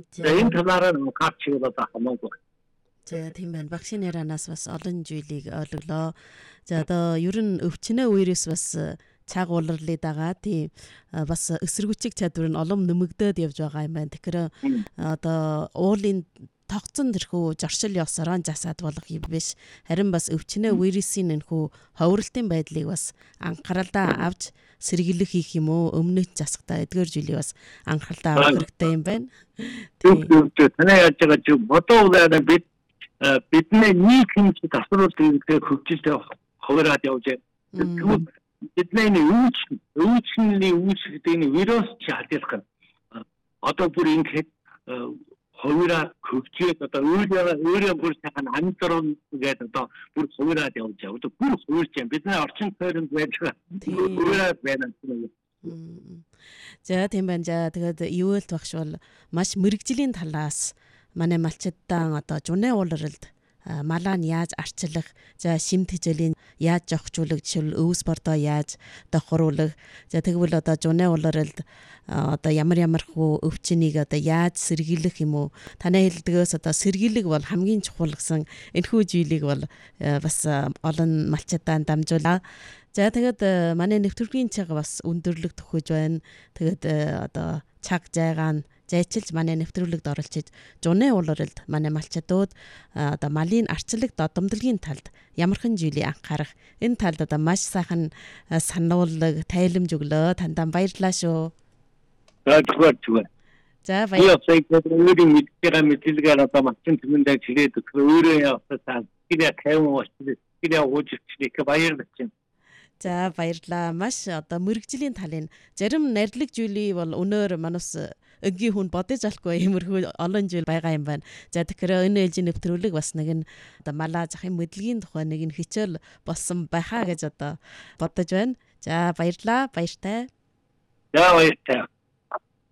Энэ талаараа гарч ирээд хамаагүй. За тийм байна. Багшийн ярианаас бас олон зүйлийг ойлголоо. За одоо ер нь өвчнөө үерээс бас цаг улирлыг дагаа тийм бас эсэргүүцэх чадвар нь олон нэмэгдээд явж байгаа юм байна. Тэгэхээр одоо уулын тогтсон тэрхүү зоршил ёсороо засаад болох юм биш. Харин бас өвчнөө вирусын энэхүү ховролтын байдлыг бас анхааралдаа авч сэргийлэх хийх юм уу? Өмнөд засахтаа эдгээр зүйлийг бас анхааралдаа авах хэрэгтэй юм байна. Танай яаж байгаа чи бодоолаа бидний нийт хэмжээ асуулт үүрэг хөгжилтэй хуваараад явж байна. Бидний үүсний үүсгдэг вирус чи хадгалах нь одоо бүр ингэж хуваараа хөгжөөд одоо өөрөө бүр сайхан амтрон гэдэг одоо бүр хуваараад явж байгаа. Одоо бүр хуурч юм. Бидний орчин тойронд байдаг. Хуваараад байна. За тийм байна. За тэгээд юуэлт багш бол маш мэрэгжлийн талаас манай малчидаа одоо жунэ уулралд малаа нь яаж арчлах, за шимт хичээлийн яаж жогчуулах, жишээл өвс бордоо яаж давхруулах. За тэгвэл одоо жунэ уулралд одоо ямар хүү өвчнийг одоо яаж сэргийлэх юм уу? Танай хэлдгээс одоо сэргийлэг бол хамгийн чухал гэсэн энэхүү зүйлийг бол бас олон малчидаа дамжуулаа. За тэгээд манай нэвтрүүлгийн цаг бас өндөрлөг төхөж байна. Тэгээд одоо цаг зайгаан зайчилж манай нэвтрүүлэгт оролцож жунэ уулралд манай малчдууд одоо малын арчлаг додомдолгийн талд ямархан зүйлийг анхаарах энэ талд одоо маш сайхан сануулга тайлбарж өглөө. Тандаа баярлалаа шүү. Зүгээр. За баярлалаа. Өөрийн мэдээлэлээр одоо малчин түмэндээ чирээд өөрөө явуулсан. Киря кайм уучдаг. Киря уучдаг баярлалаа. За баярлалаа. Маш одоо мэрэгжлийн талын зарим нарийн зүйлийг бол өнөөр манус өгийн хүн бодож алахгүй иймэрхүү олон зүйл байгаа юм байна. За тэгэхээр энэ ээлжийн нэвтрүүлэг бас нэг нь одоо малаа захын мэдлэгийн тухай нэг нь хичээл болсон байхаа гэж одоо бодож байна. За баярлалаа. Баяртай. За баяртай.